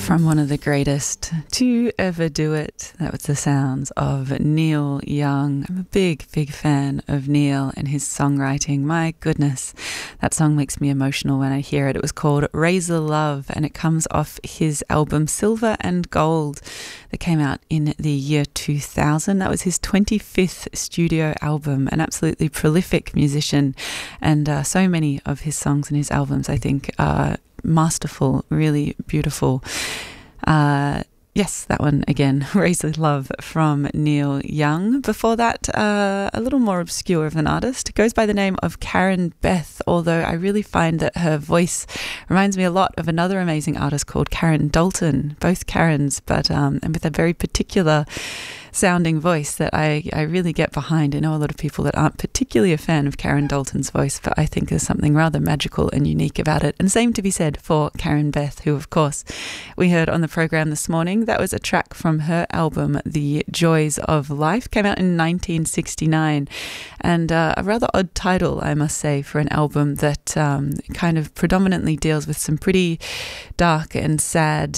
From one of the greatest to ever do it, that was the sounds of Neil Young. I'm a big, big fan of Neil and his songwriting. My goodness, that song makes me emotional when I hear it. It was called Razor Love, and it comes off his album Silver and Gold that came out in the year 2000. That was his 25th studio album. An absolutely prolific musician, and so many of his songs and his albums, I think, are masterful, really beautiful. Yes, that one again, Razor Love from Neil Young. Before that, a little more obscure of an artist. It goes by the name of Karen Beth, although I really find that her voice reminds me a lot of another amazing artist called Karen Dalton. Both Karens, but and with a very particular sounding voice that I really get behind. I know a lot of people that aren't particularly a fan of Karen Dalton's voice, but I think there's something rather magical and unique about it. And same to be said for Karen Beth, who of course we heard on the program this morning. That was a track from her album The Joys of Life, came out in 1969, and a rather odd title, I must say, for an album that kind of predominantly deals with some pretty dark and sad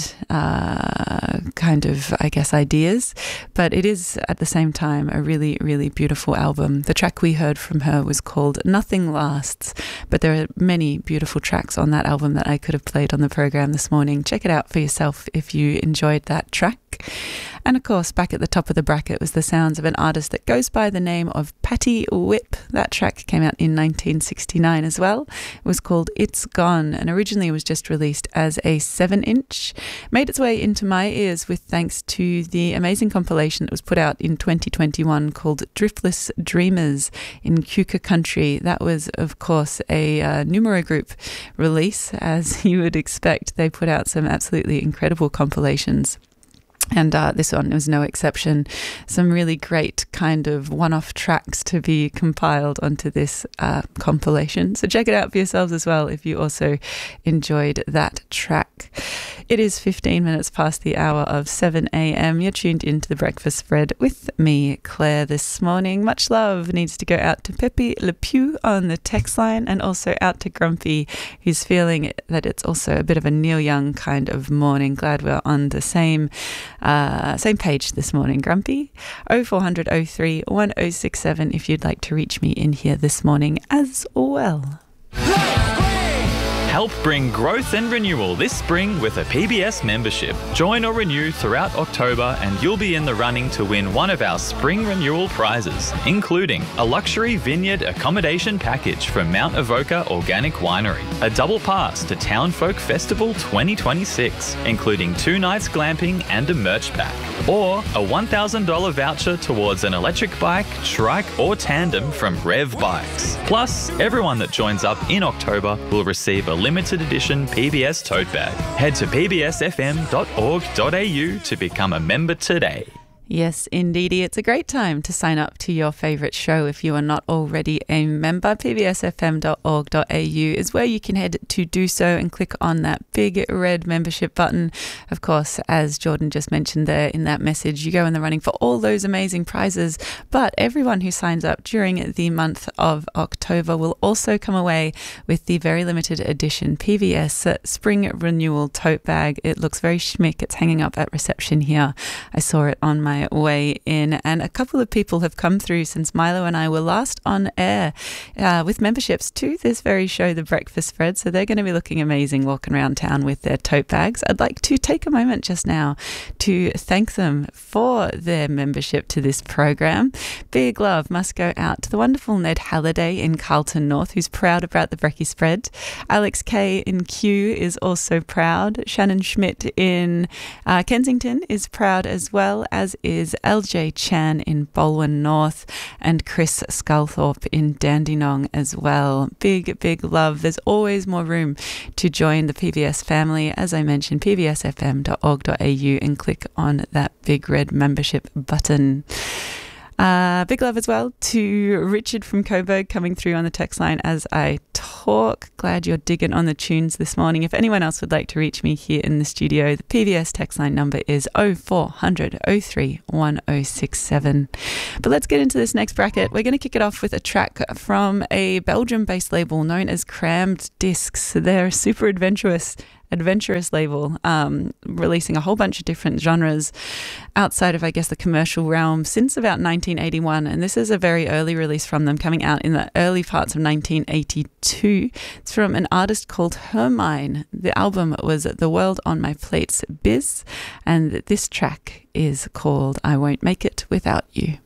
kind of, I guess, ideas, but it is at the same time a really, really beautiful album. The track we heard from her was called Nothing Lasts, but there are many beautiful tracks on that album that I could have played on the program this morning. Check it out for yourself if you enjoyed that track. And of course, back at the top of the bracket was the sounds of an artist that goes by the name of Patty Whip. That track came out in 1969 as well. It was called It's Gone, and originally it was just released as a 7-inch. Made its way into my ears with thanks to the amazing compilation that was put out in 2021 called Driftless Dreamers in Kuka Country. That was, of course, a Numero Group release, as you would expect. They put out some absolutely incredible compilations, and this one was no exception. Some really great kind of one-off tracks to be compiled onto this compilation. So check it out for yourselves as well if you also enjoyed that track. It is 15 minutes past the hour of 7 a.m. You're tuned into The Breakfast Spread with me, Claire, this morning. Much love needs to go out to Pepe Le Pew on the text line, and also out to Grumpy, who's feeling that it's also a bit of a Neil Young kind of morning. Glad we're on the same page this morning, Grumpy. 0400 03 1067 if you'd like to reach me in here this morning as well. Help bring growth and renewal this spring with a PBS membership. Join or renew throughout October and you'll be in the running to win one of our spring renewal prizes, including a luxury vineyard accommodation package from Mount Avoca Organic Winery, a double pass to Town Folk Festival 2026, including 2 nights glamping and a merch pack, or a $1,000 voucher towards an electric bike, trike or tandem from Rev Bikes. Plus, everyone that joins up in October will receive a limited edition PBS tote bag. Head to pbsfm.org.au to become a member today. Yes, indeedy. It's a great time to sign up to your favourite show if you are not already a member. pbsfm.org.au is where you can head to do so and click on that big red membership button. Of course, as Jordan just mentioned there in that message, you go in the running for all those amazing prizes, but everyone who signs up during the month of October will also come away with the very limited edition PBS Spring Renewal tote bag. It looks very schmick. It's hanging up at reception here. I saw it on my way in, and a couple of people have come through since Milo and I were last on air with memberships to this very show, The Breakfast Spread, so they're going to be looking amazing walking around town with their tote bags. I'd like to take a moment just now to thank them for their membership to this program. Big love must go out to the wonderful Ned Halliday in Carlton North, who's proud about the Brekkie Spread. Alex K in Kew is also proud. Shannon Schmidt in Kensington is proud, as well as is LJ Chan in Bolwyn North, and Chris Sculthorpe in Dandenong as well. Big, big love. There's always more room to join the PBS family. As I mentioned, pbsfm.org.au, and click on that big red membership button. Big love as well to Richard from Coburg coming through on the text line as I talk. Glad you're digging on the tunes this morning. If anyone else would like to reach me here in the studio, the PBS text line number is 0400 03 1067. But let's get into this next bracket. We're going to kick it off with a track from a Belgium-based label known as Crammed Discs. They're super adventurous adventurous label, releasing a whole bunch of different genres outside of, I guess, the commercial realm since about 1981. And this is a very early release from them, coming out in the early parts of 1982. It's from an artist called Hermine. The album was The World on My Plate's Biz, and this track is called I Won't Make It Without You.